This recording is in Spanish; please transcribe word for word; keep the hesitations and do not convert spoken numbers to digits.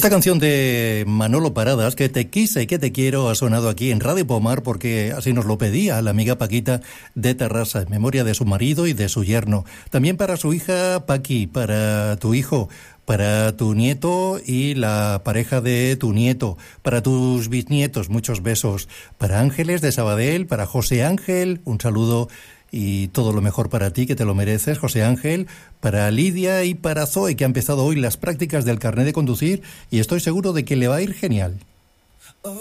Esta canción de Manolo Paradas, Que te quise y que te quiero, ha sonado aquí en Radio Pomar porque así nos lo pedía la amiga Paquita de Terrassa, en memoria de su marido y de su yerno. También para su hija Paqui, para tu hijo, para tu nieto y la pareja de tu nieto, para tus bisnietos, muchos besos. Para Ángeles de Sabadell, para José Ángel, un saludo y todo lo mejor para ti, que te lo mereces, José Ángel, para Lidia y para Zoe, que ha empezado hoy las prácticas del carnet de conducir y estoy seguro de que le va a ir genial.